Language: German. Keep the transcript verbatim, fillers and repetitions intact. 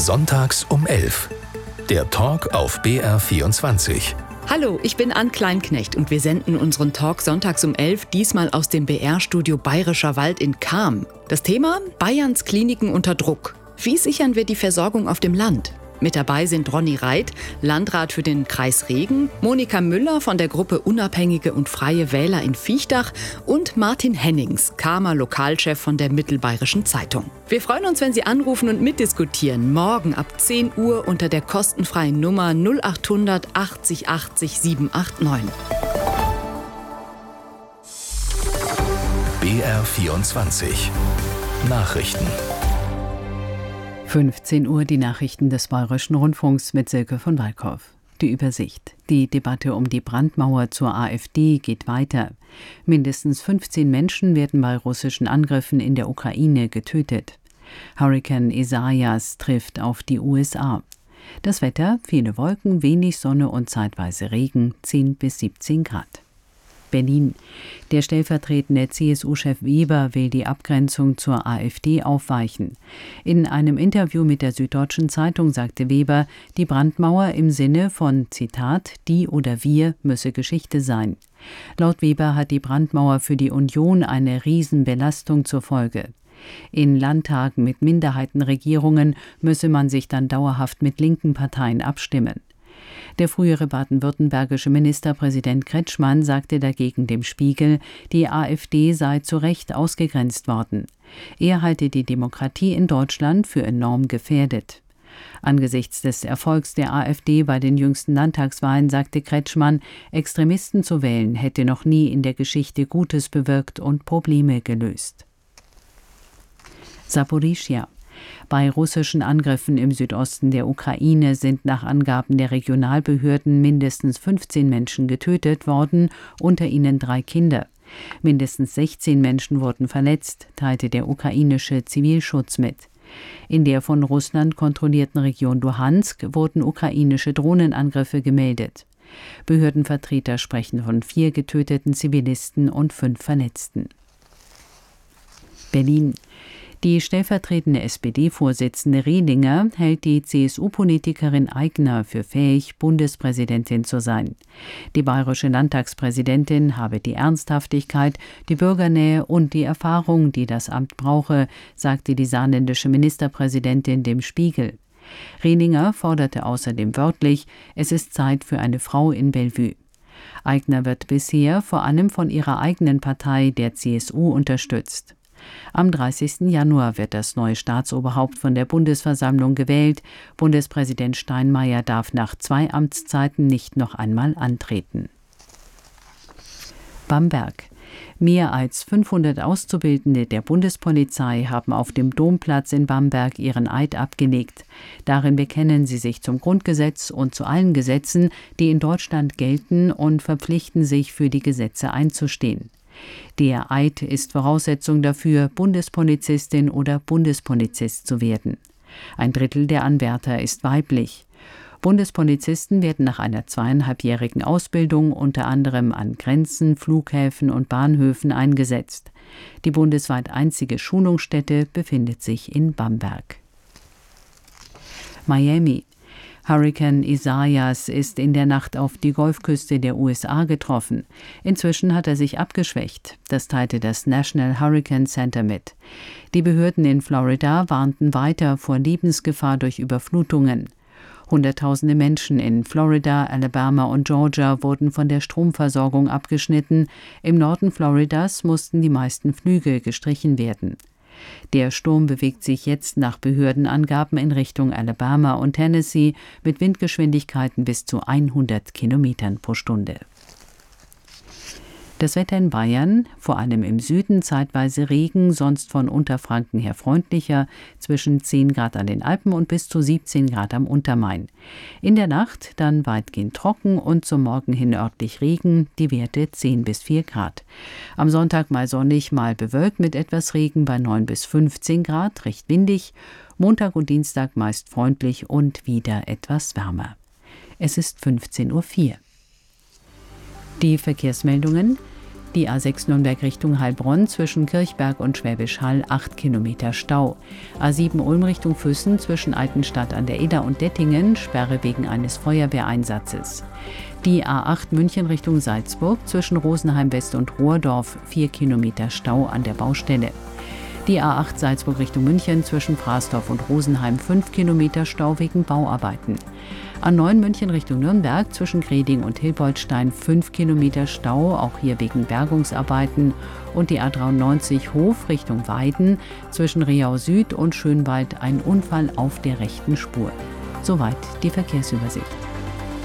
Sonntags um elf. Der Talk auf B R vierundzwanzig. Hallo, ich bin Ann Kleinknecht und wir senden unseren Talk sonntags um elf, diesmal aus dem B R-Studio Bayerischer Wald in Cham. Das Thema: Bayerns Kliniken unter Druck. Wie sichern wir die Versorgung auf dem Land? Mit dabei sind Ronny Reit, Landrat für den Kreis Regen, Monika Müller von der Gruppe Unabhängige und Freie Wähler in Viechtach und Martin Hennings, Chamer Lokalchef von der Mittelbayerischen Zeitung. Wir freuen uns, wenn Sie anrufen und mitdiskutieren. Morgen ab zehn Uhr unter der kostenfreien Nummer null acht hundert achtzig achtzig sieben acht neun. B R vierundzwanzig. Nachrichten. fünfzehn Uhr die Nachrichten des Bayerischen Rundfunks mit Silke von Walkow. Die Übersicht. Die Debatte um die Brandmauer zur AfD geht weiter. Mindestens fünfzehn Menschen werden bei russischen Angriffen in der Ukraine getötet. Hurrikan Isaias trifft auf die U S A. Das Wetter: viele Wolken, wenig Sonne und zeitweise Regen, zehn bis siebzehn Grad. Berlin. Der stellvertretende C S U-Chef Weber will die Abgrenzung zur AfD aufweichen. In einem Interview mit der Süddeutschen Zeitung sagte Weber, die Brandmauer im Sinne von, Zitat, die oder wir müsse Geschichte sein. Laut Weber hat die Brandmauer für die Union eine Riesenbelastung zur Folge. In Landtagen mit Minderheitenregierungen müsse man sich dann dauerhaft mit linken Parteien abstimmen. Der frühere baden-württembergische Ministerpräsident Kretschmann sagte dagegen dem Spiegel, die AfD sei zu Recht ausgegrenzt worden. Er halte die Demokratie in Deutschland für enorm gefährdet. Angesichts des Erfolgs der AfD bei den jüngsten Landtagswahlen sagte Kretschmann, Extremisten zu wählen hätte noch nie in der Geschichte Gutes bewirkt und Probleme gelöst. Saporischschja. Bei russischen Angriffen im Südosten der Ukraine sind nach Angaben der Regionalbehörden mindestens fünfzehn Menschen getötet worden, unter ihnen drei Kinder. Mindestens sechzehn Menschen wurden verletzt, teilte der ukrainische Zivilschutz mit. In der von Russland kontrollierten Region Luhansk wurden ukrainische Drohnenangriffe gemeldet. Behördenvertreter sprechen von vier getöteten Zivilisten und fünf Verletzten. Berlin. Die stellvertretende S P D-Vorsitzende Rehlinger hält die C S U-Politikerin Aigner für fähig, Bundespräsidentin zu sein. Die bayerische Landtagspräsidentin habe die Ernsthaftigkeit, die Bürgernähe und die Erfahrung, die das Amt brauche, sagte die saarländische Ministerpräsidentin dem Spiegel. Rehlinger forderte außerdem wörtlich, es ist Zeit für eine Frau in Bellevue. Aigner wird bisher vor allem von ihrer eigenen Partei, der C S U, unterstützt. Am dreißigsten Januar wird das neue Staatsoberhaupt von der Bundesversammlung gewählt. Bundespräsident Steinmeier darf nach zwei Amtszeiten nicht noch einmal antreten. Bamberg. Mehr als fünfhundert Auszubildende der Bundespolizei haben auf dem Domplatz in Bamberg ihren Eid abgelegt. Darin bekennen sie sich zum Grundgesetz und zu allen Gesetzen, die in Deutschland gelten, und verpflichten sich, für die Gesetze einzustehen. Der Eid ist Voraussetzung dafür, Bundespolizistin oder Bundespolizist zu werden. Ein Drittel der Anwärter ist weiblich. Bundespolizisten werden nach einer zweieinhalbjährigen Ausbildung unter anderem an Grenzen, Flughäfen und Bahnhöfen eingesetzt. Die bundesweit einzige Schulungsstätte befindet sich in Bamberg. Miami. Hurrikan Isaias ist in der Nacht auf die Golfküste der U S A getroffen. Inzwischen hat er sich abgeschwächt. Das teilte das National Hurricane Center mit. Die Behörden in Florida warnten weiter vor Lebensgefahr durch Überflutungen. Hunderttausende Menschen in Florida, Alabama und Georgia wurden von der Stromversorgung abgeschnitten. Im Norden Floridas mussten die meisten Flüge gestrichen werden. Der Sturm bewegt sich jetzt nach Behördenangaben in Richtung Alabama und Tennessee mit Windgeschwindigkeiten bis zu hundert Kilometern pro Stunde. Das Wetter in Bayern, vor allem im Süden zeitweise Regen, sonst von Unterfranken her freundlicher, zwischen zehn Grad an den Alpen und bis zu siebzehn Grad am Untermain. In der Nacht dann weitgehend trocken und zum Morgen hin örtlich Regen, die Werte zehn bis vier Grad. Am Sonntag mal sonnig, mal bewölkt mit etwas Regen bei neun bis fünfzehn Grad, recht windig. Montag und Dienstag meist freundlich und wieder etwas wärmer. Es ist fünfzehn Uhr vier. Die Verkehrsmeldungen. Die A sechs Nürnberg Richtung Heilbronn zwischen Kirchberg und Schwäbisch Hall acht Kilometer Stau. A sieben Ulm Richtung Füssen zwischen Altenstadt an der Eder und Dettingen Sperre wegen eines Feuerwehreinsatzes. Die A acht München Richtung Salzburg zwischen Rosenheim West und Rohrdorf vier Kilometer Stau an der Baustelle. Die A acht Salzburg Richtung München zwischen Frasdorf und Rosenheim fünf Kilometer Stau wegen Bauarbeiten. A neun München Richtung Nürnberg zwischen Greding und Hilboldstein fünf Kilometer Stau, auch hier wegen Bergungsarbeiten. Und die A dreiundneunzig Hof Richtung Weiden zwischen Riau Süd und Schönwald ein Unfall auf der rechten Spur. Soweit die Verkehrsübersicht.